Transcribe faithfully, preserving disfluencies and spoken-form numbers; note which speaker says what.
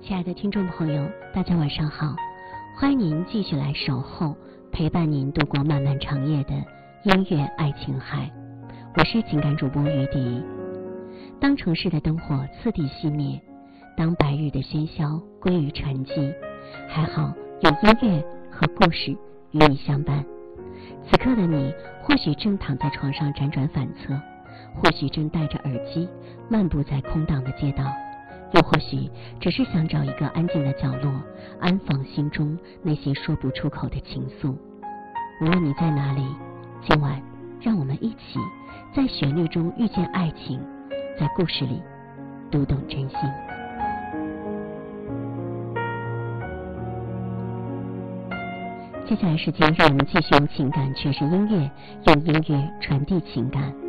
Speaker 1: 亲爱的听众朋友，大家晚上好，欢迎您继续来守候，陪伴您度过漫漫长夜的音乐爱情海。我是情感主播于迪。当城市的灯火次第熄灭，当白日的喧嚣归于沉寂，还好有音乐和故事与你相伴。此刻的你或许正躺在床上辗转反侧，或许正戴着耳机漫步在空荡的街道，又或许只是想找一个安静的角落，安放心中那些说不出口的情愫。无论你在哪里，今晚让我们一起在旋律中遇见爱情，在故事里读懂真心。接下来时间，让我们继续用情感诠释音乐，用音乐传递情感。